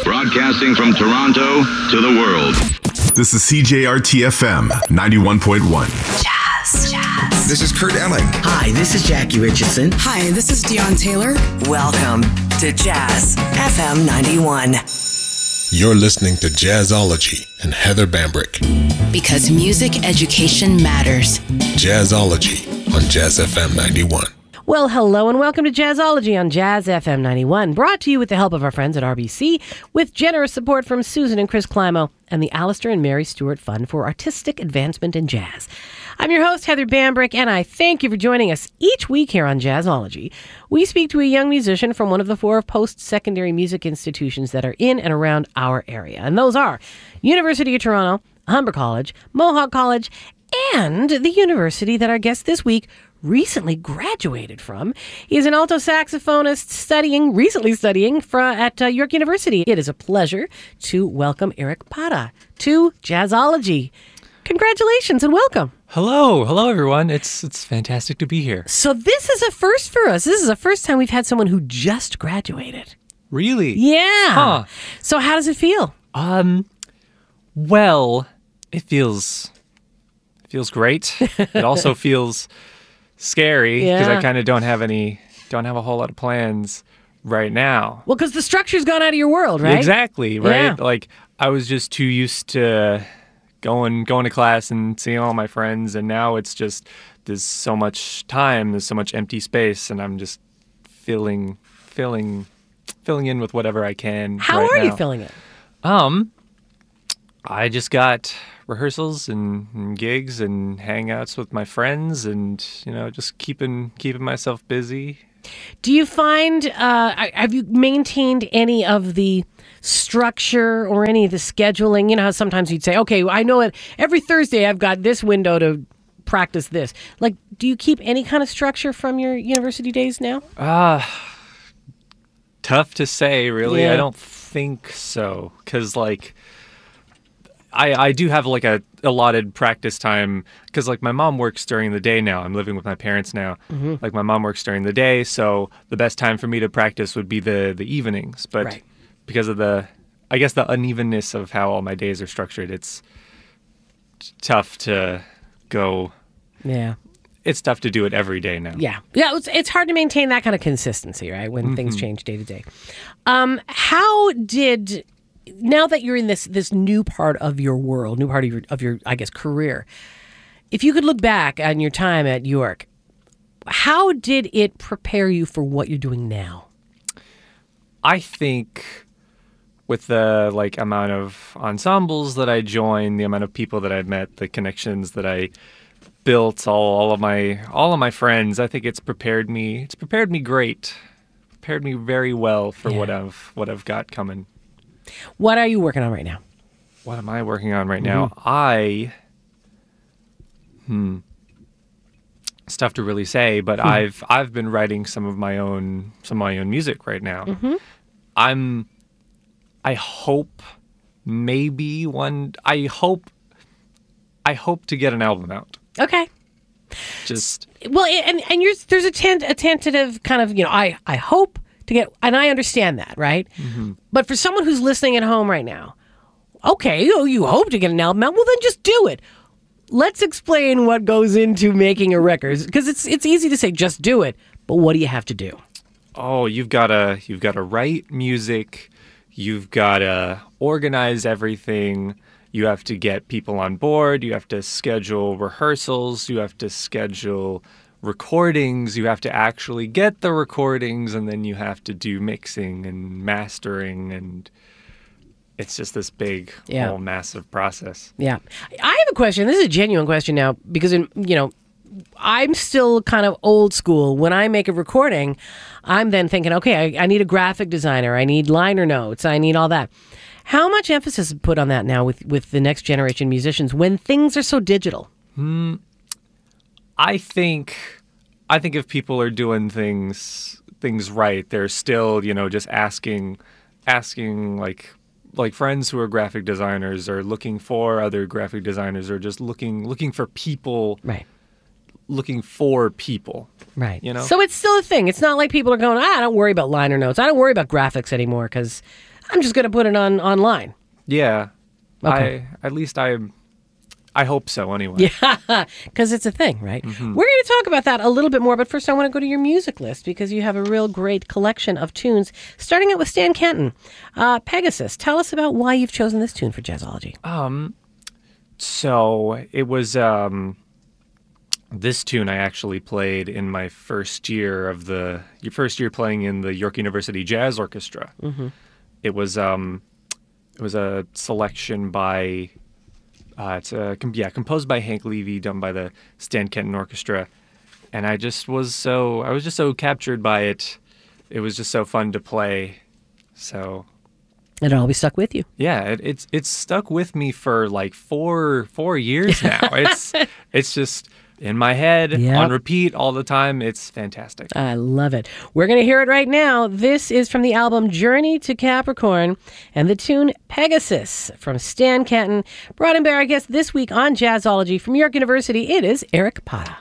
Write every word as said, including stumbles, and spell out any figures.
Broadcasting from Toronto to the world. This is C J R T F M ninety-one point one. Jazz. Jazz. This is Kurt Elling. Hi, this is Jackie Richardson. Hi, this is Dion Taylor. Welcome to Jazz F M ninety-one. You're listening to Jazzology and Heather Bambrick. Because music education matters. Jazzology on Jazz F M ninety-one. Well, hello and welcome to Jazzology on Jazz F M ninety-one, brought to you with the help of our friends at R B C, with generous support from Susan and Chris Climo and the Alistair and Mary Stewart Fund for Artistic Advancement in Jazz. I'm your host, Heather Bambrick, and I thank you for joining us each week here on Jazzology. We speak to a young musician from one of the four post-secondary music institutions that are in and around our area, and those are University of Toronto, Humber College, Mohawk College, and the university that our guest this week recently graduated from. He is an alto saxophonist studying, recently studying for, at uh, York University. It is a pleasure to welcome Eric Pata to Jazzology. Congratulations and welcome. Hello. Hello, everyone. It's it's fantastic to be here. So this is a first for us. This is the first time we've had someone who just graduated. Really? Yeah. Huh. So how does it feel? Um, well, it feels, it feels great. It also feels scary because Yeah. I kind of don't have any, don't have a whole lot of plans right now. Well, because the structure's gone out of your world, right? Exactly, right? Yeah. Like, I was just too used to going going to class and seeing all my friends, and now it's just, there's so much time, there's so much empty space, and I'm just filling, filling, filling in with whatever I can. How right are you now. filling it? Um, I just got rehearsals and, and gigs and hangouts with my friends, and you know, just keeping keeping myself busy. Do you find, uh, have you maintained any of the structure or any of the scheduling? You know how sometimes you'd say, okay, I know it, every Thursday I've got this window to practice this. Like, do you keep any kind of structure from your university days now? Ah, uh, tough to say, really. Yeah. I don't think so, because like, I, I do have like a allotted practice time because like my mom works during the day now. I'm living with my parents now. Mm-hmm. Like my mom works during the day, so the best time for me to practice would be the the evenings. But Right. because of the, I guess the unevenness of how all my days are structured, it's t- tough to go. Yeah. It's tough to do it every day now. Yeah. Yeah, it's, it's hard to maintain that kind of consistency, right, when Mm-hmm. things change day to day. Um, how did... Now that you're in this this new part of your world, new part of your, of your, I guess, career, if you could look back on your time at York, how did it prepare you for what you're doing now? I think with the like amount of ensembles that I joined, the amount of people that I've met, the connections that I built, all, all of my all of my friends, I think it's prepared me. It's prepared me great, prepared me very well for Yeah. what I've what I've got coming. What are you working on right now? What am I working on right now? I, hmm, it's tough to really say, but I've I've been writing some of my own some of my own music right now. I'm, I hope, maybe one. I hope, I hope to get an album out. Okay. Just Well, and and you're, there's a, tent, a tentative kind of, you know, I, I hope to get, and I understand that, right? Mm-hmm. But for someone who's listening at home right now, okay, you, you hope to get an album out, well, then just do it. Let's explain what goes into making a record, because it's it's easy to say just do it, but what do you have to do? oh, you've got to you've got to write music, you've got to organize everything. You have to get people on board. You have to schedule rehearsals. You have to schedule recordings. You have to actually get the recordings, and then you have to do mixing and mastering, and it's just this big, Yeah. whole massive process. Yeah. I have a question. This is a genuine question now because, in, you know, I'm still kind of old school. When I make a recording, I'm then thinking, okay, I, I need a graphic designer. I need liner notes. I need all that. How much emphasis is put on that now with, with the next generation musicians when things are so digital? Hmm. I think, I think if people are doing things things right, they're still, you know, just asking, asking like, like friends who are graphic designers or looking for other graphic designers or just looking looking for people, Right. looking for people. Right. You know? So it's still a thing. It's not like people are going, ah, I don't worry about liner notes. I don't worry about graphics anymore because I'm just going to put it on online. Yeah. Okay. I at least I I hope so anyway. Yeah, because it's a thing, right? Mm-hmm. We're going to talk about that a little bit more, but first I want to go to your music list because you have a real great collection of tunes, starting out with Stan Kenton. Uh, Pegasus, tell us about why you've chosen this tune for Jazzology. Um so it was um this tune I actually played in my first year of the your first year playing in the York University Jazz Orchestra. Mm-hmm. It was um it was a selection by Uh, it's uh, com- yeah, composed by Hank Levy, done by the Stan Kenton Orchestra, and I just was so I was just so captured by it. It was just so fun to play. So It always stuck with you. yeah, it, it's it's stuck with me for like four four years now. it's it's just in my head Yep. on repeat all the time. It's fantastic. I love it. We're going to hear it right now. This is from the album Journey to Capricorn and the tune Pegasus from Stan Kenton. Brought in by our guest this week on Jazzology from York University, it is Eric Pata.